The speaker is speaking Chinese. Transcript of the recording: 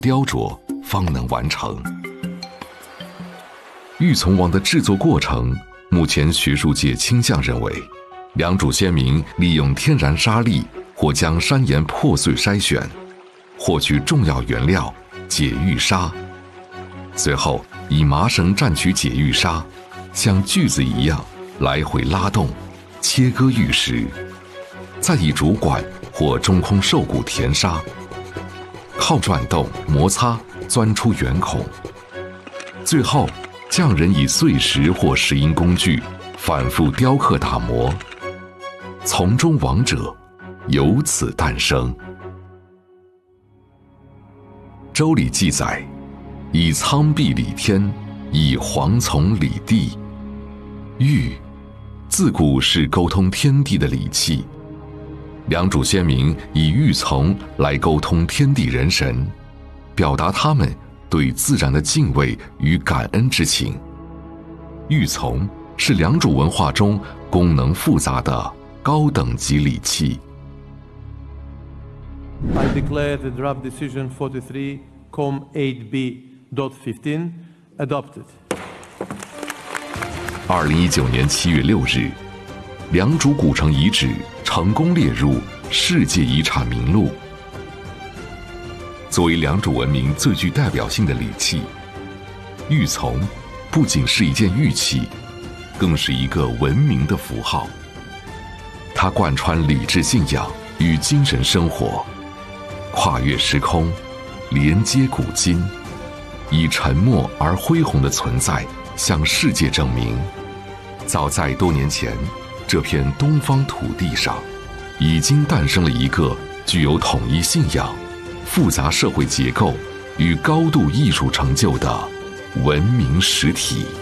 雕琢方能完成。玉琮王的制作过程，目前学术界倾向认为，良渚先民利用天然沙粒或将山岩破碎筛选，获取重要原料解玉砂，随后以麻绳蘸取解玉砂，像锯子一样来回拉动，切割玉石，再以竹管或中空兽骨填沙，靠转动摩擦钻出圆孔，最后匠人以碎石或石英工具反复雕刻打磨，从中王者由此诞生。周礼记载，以苍壁理天，以黄从理地。玉自古是沟通天地的礼器，良渚先民以玉琮来沟通天地人神，表达他们对自然的敬畏与感恩之情。玉琮是良渚文化中功能复杂的高等级礼器。 I declare the draft decision 43-8B.15 adopted. 2019年7月6日，良渚古城遗址成功列入世界遗产名录。作为良渚文明最具代表性的礼器，玉琮不仅是一件玉器，更是一个文明的符号。它贯穿礼制信仰与精神生活，跨越时空，连接古今，以沉默而恢宏的存在向世界证明，早在多年前，这片东方土地上已经诞生了一个具有统一信仰、复杂社会结构与高度艺术成就的文明实体。